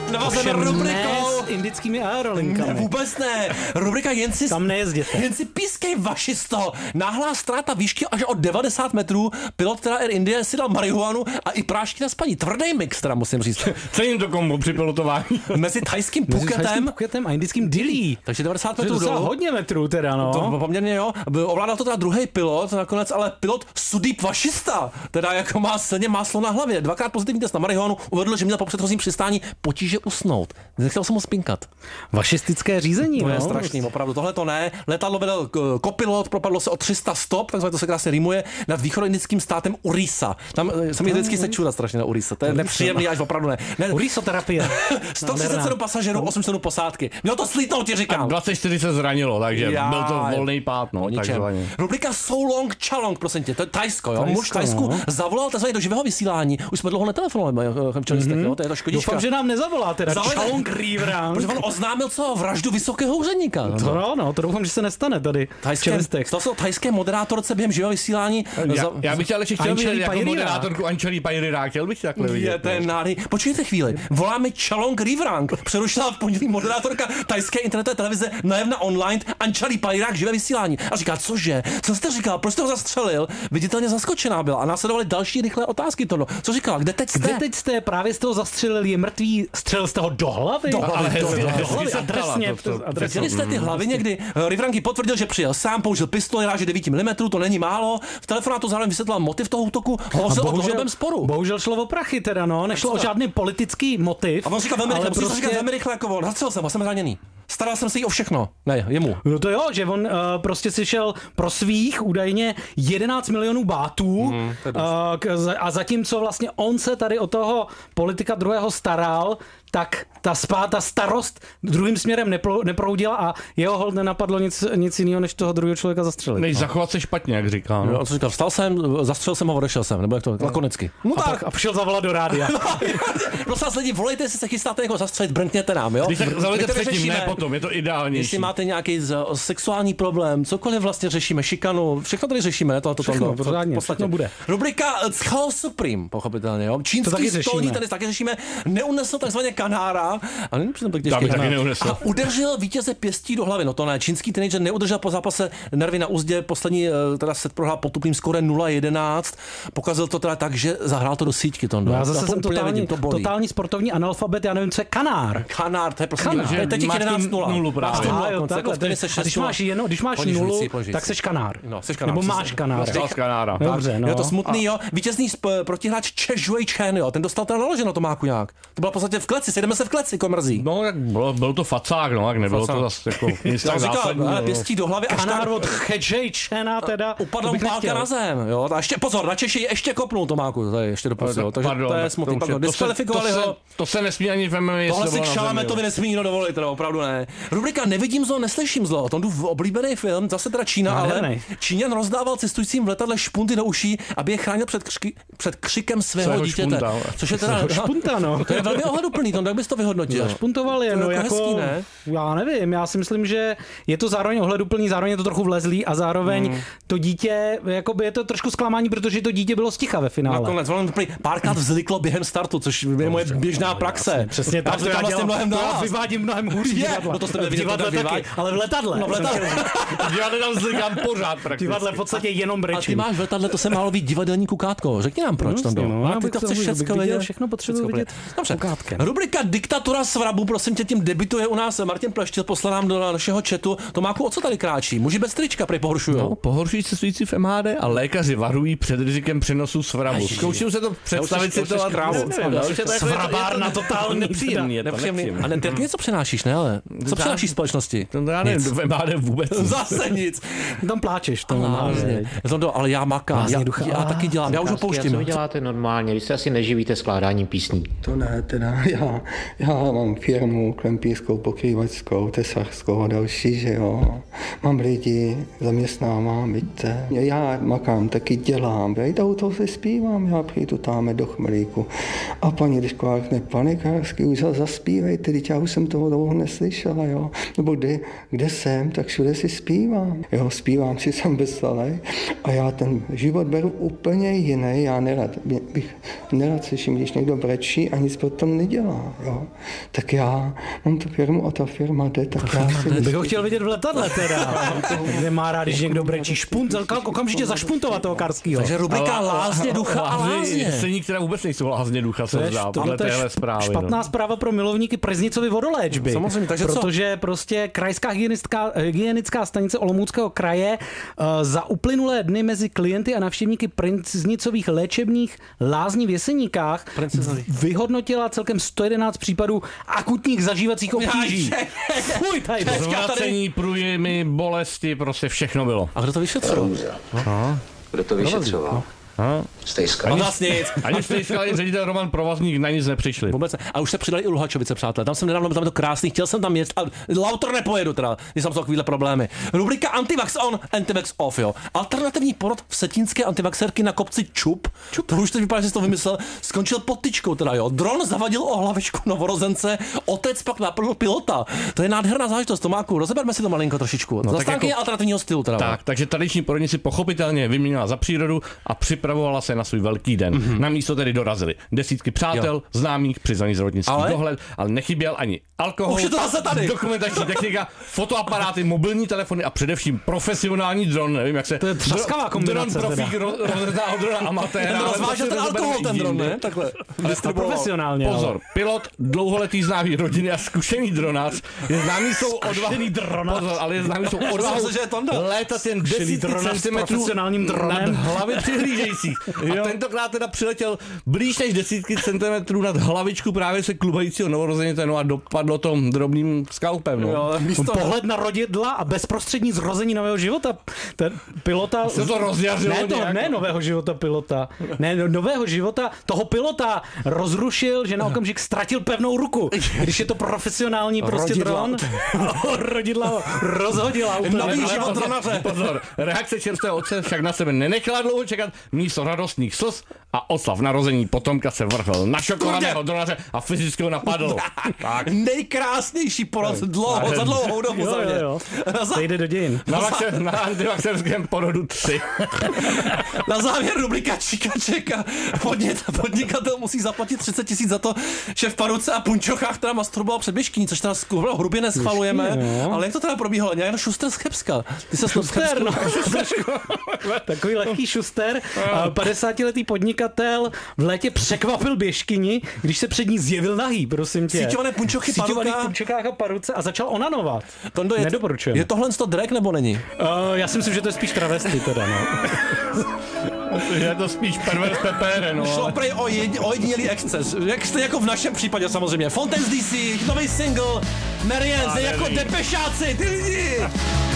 Navazujeme rubrikou. S indickými aerolinkami. Ne, vůbec ne. Rubrika jen si... Tam nejezděte. Jen si pískej, vašisto. Náhlá ztráta výšky až od 90 metrů. Pilot teda Air India si dal marihuanu a i prášky na spaní. Tvrdý mix, teda musím říct. Cením to kombo při pilotování. Mezi thajským Phuketem a indickým Dillí. Takže 90 metrů dolů. Hodně metrů teda, no. To poměrně jo. Ovládal to teda druhý pilot, nakonec ale pilot Sudeep Vašista, teda jako má silně máslo na hlavě. Dvakrát pozitivní test na marihuanu, uvedl, že měl po předchozím přistání potíže usnout. Nechtěl jsem ho spinkat. Vašistické řízení, To je strašný, opravdu. Tohle to ne. Letadlo vedl kopilot, propadlo se o 300 stop, takzvaně to se krásně rýmuje, nad východoindickým státem Urisa. Tam se mi vždycky sečůra strašně na Urisa. To je nepříjemný, až opravdu ne. Urisoterapie. 137 pasažerů, 8 posádky. Mělo to slítnout, ti říkám. 24 se zranilo, takže byl to volný pád, no, takzvaně. Rubrika So Long Chalong, prosím tě, to je Thajsko, jo. Muž v Thajsku zavolal takzvaně do živého vysílání. Už jsme dlouho netelefonovali, jo, to je to škodička. Doufám, že nám nezavolá teda Chalong Riverang. Protože on oznámil co? Vraždu vysokého úředníka. To doufám, že se nestane tady. To jsou thajské moderátorce během živého vysílání. Já bych ale chtěl vidět jako moderátorku Ančelí Pajrira, chtěl bych takhle vidět. Je ten nádej. Počkejte chvíli. Voláme Chalong Riverang. Přerušila v pondělí moderátorka thajské internetové televize Naevna Online Ančelí Pajrira živé vysílání. A říká, cože? Co jste říkal? Proč jste ho zastřelil? Viditelně zaskočená byla a následovaly další rychlé otázky toho. Co říkala? Kde teď jste? Právě jste ho zastřelil, je mrtvý, střelil jste ho do hlavy? Adresně. Viděli jste ty hlavy někdy? Riverangi potvrdil, že přijel sám, použil pistoli ráže 9 mm, to není málo. V telefonátu zároveň vysvětlil motiv toho útoku, hovořil o dlouhodobém sporu. Bohužel šlo o prachy teda, no, nešlo o žádný politický motiv. A on říkal velmi rychle, musíš říkat velmi rychle, jako on. Zastřelil jsem zraněný. Staral jsem se jí o všechno. Ne, jemu. No to jo, že on prostě si šel pro svých údajně 11 milionů bátů a zatímco vlastně on se tady o toho politika druhého staral, tak ta starost druhým směrem neproudila a jeho hold nenapadlo nic jiného, než toho druhého člověka zastřelit. Než zachovat se špatně, jak říkal. No. Co říkal, vstal jsem, zastřelil jsem ho, odešel jsem, nebo jak to lakonicky. No a přišel zavolat do rádia. Prosím vás lidi, volejte, jestli se chystáte někoho zastřelit, brnkněte nám, jo? Když tak zavolejte předtím, ne potom, je to ideálnější. Jestli máte nějaký sexuální problém, cokoliv vlastně řešíme, šikanu, všechno tady řešíme, ne? Všechno bude. Rubrika Chao Supreme, pochopitelně, jo? Čínský stolní tenis taky řešíme, neunesl takzvaně kanára, a a udržel vítěze pěstí do hlavy. No to ne, čínský teenager neudržel po zápase nervy na úzdě, poslední teda set prohrál potupným skórem 0-11. Pokazil to teda tak, že zahrál to do síťky. No já zase jsem totální sportovní analfabet, já nevím, co je kanár. Kanár, to je prostě teď 11-0. Když máš nulu, tak seš kanár. Nebo máš kanára. Dobře, no. Je to smutný, jo. Vítězný protihráč Che Shui Chen, jo. Ten dostal teda naloženo Tomáku nějak. To bylo v podstatě v kleci, sejdeme se v kleci, komrzí. No, tak byl to facák, no, jak nebylo to zase jako nic tak zásadního. Pěstí do hlavy až kanár od Che Shui Chena teda. Upadl pálka na zem, jo. A ještě pozor, na Češi ještě kopnul Tomáku, tady ještě doprosil. Takže to je smutný. Diskvalifikovali ho. To se nesmí ani v MMA. Tohle si Šalametovi nesmí nikdo dovolit, teda opravdu ne. Rubrika Nevidím zlo, neslyším zlo. Tom oblíbený film, zase teda Čína, ale Číňan rozdával cestujícím v letadle špunty do uší, aby je chránil před křikem svého dítěte. Což je teda špunta, no. To je velmi ohleduplný, Tom, jak bys to vyhodnotil? Špuntoval je, no jako hezký, ne? Já nevím, já si myslím, že je to zároveň ohleduplný, zároveň je to trochu vlezlý a zároveň to dítě, jakoby je to trošku zklamání, protože to dítě bylo sticha ve finále. Nakonec, párkrát vzliklo během startu, což je moje běžná praxe. Přesně tak, to já vlastně mnohem vyvádím mnohem hůř divadla. No to jste divadle taky, ale v letadle. No v letadle. Divadle tam vzlikám pořád prakticky. Divadle v podstatě jenom brečím. A ty máš v letadle, to se málo být divadelní kukátko. Řekni nám proč tam no, a ty to chceš všechno potřebuji vidět. Dobře. Rubrika Diktatura svrabu, prosím tě, tím debituje u nás Martin Pleštil, poslal nám do našeho chatu. Tomáku, o co tady kráčí? Muži bez trička prej pohoršujou. No, pohoršují cestující v MHD a lékaři varují před rizikem přenosu svrabu. Zkouším se to představit si to Svrabárna totální nepříjemný. A ty něco přenášíš, ne? Ale co přenášíš společnosti? To já nevím, v MHD vůbec. Zase nic. Tam pláčeš. Ale já makám. Já taky dělám. Já už ho pouštím. Co vy děláte normálně? Vy se asi neživíte skládáním písní. To ne, teda já mám firmu klempířskou, pokrývačskou, tesařskou a další, že jo. Mám lidi, zaměstnávám, vidíte. Já makám, taky dělám. Vejdou to si zpívám, já přijdu tam do chmelíku. A paní, když řekne, pane Karský, už zaspívejte, teď já už jsem toho dlouho neslyšela, jo. Nebo kde jsem, tak všude si zpívám. Jo, zpívám si jsem veselý a já ten život beru úplně jiný. Já bych nerad slyším, když někdo brečí a nic potom nedělá. jo. Tak já mám tu firmu a ta firma jde, tak já si... Bych ho chtěl vidět v letadle teda. Kde má rád, když někdo brečí špunt, okamžitě zašpuntovat toho Karskýho. Takže rubrika Lázně ducha a lázně. Scéní, které vůbec nejsou lázně ducha, se zdá, podle téhle zprávy. Špatná zpráva pro milovníky Preznicovy vodoléčby. Samozřejmě, takže protože prostě krajská hygienická stanice Olomouckého kraje za uplynulé dny mezi klienty a navštěvníky Preznicových léčebných lázní v Jeseníkách vyhodnotila celkem 111 případů akutních zažívacích obtíží. Fuj, tady zvracení, průjmy, bolesti, prostě všechno bylo. A kdo to vyšetřoval? Kdo to vyšetřoval? Stejska. Ani Stejska, ani ředitel Roman Provazník na nic nepřišli. Vůbec. A už se přidali i Luhačovice, přátelé. Tam jsem nedávno, tam to krásný, chtěl jsem tam jet, a lauter nepojedu teda, když jsem takovýhle problémy. Rubrika Antivax on, Antivax off, jo. Alternativní porod v setínské antivaxerky na kopci Čup. To už teď vypadá, že jsi to vymyslel, skončil pod tyčkou teda, jo. Dron zavadil o hlavičku novorozence, otec pak napadl pilota. To je nádherná záležitost, Tomáku, rozeberme si to malinko trošičku. No, zastánky jako alternativního stylu teda. Tak, takže tradiční porodnici pochopitelně vyměnila za přírodu a připravovala se na svůj velký den. Na místo tedy dorazili desítky přátel, známých, přiznaný zdravotnický dohled, ale nechyběl ani alkohol, dokumentační technika, fotoaparáty, mobilní telefony a především profesionální dron. Nevím, jak se... To je třaskavá kombinace. Dron profík rozhodná od drona amatéra. Ten rozvážel ten alkohol, ten dron, ne? Takhle. Profesionálně. Pozor, pilot, dlouholetý známý rodiny a zkušený dronář. Je známý jsou odvahou létat jen 10 centimetrů nad hlavy přihlížejících. A tentokrát teda přiletěl blíž než 10 centimetrů nad hlavičku právě se klubajícího novorozeněte, a dopadlo to drobným skalpem. Pohled na rodidla a bezprostřední zrození nového života. Ten pilota... Se to rozjařilo ne nového života pilota. Ne, nového života toho pilota rozrušil, že na okamžik ztratil pevnou ruku. Když je to profesionální prostě dron. Rodidla rozhodila. Nový život dronaře. Pozor, reakce čerstvého otce však na sebe nenechala dlouho čekat. Místo radostných slz a oslav narození potomka se vrhl na šokovaného dronaře a fyzicky ho napadl. Tak. Nejkrásnější porod za dlouhou dobu za mě. To jde do dějin. Na antivaxerském porodu 3. Na závěr rubrika Čeka. Podnikatel musí zaplatit 30 000 za to, že v paruce a punčochách teda masturboval před běžkyní, což teda hrubě neschvalujeme. Ale jak to teda probíhalo? Nějak Šuster z Chebska. Ty se Šuster, takový lehký Šuster. 50letý podnikatel v létě překvapil běžkyni, když se před ní zjevil nahý, prosím tě. Síťované punčochy, punčokách a paruce a začal onanovat. Nedoporučujeme. Je tohle drag nebo není? Já si myslím, že to je spíš travesty teda, no. Je to spíš pervers pepere, no. Šlo prej o ojedinělý exces. Jak jste jako v našem případě samozřejmě. Fontaine's DC, nový single, Marianne, jako depešáci, ty lidi.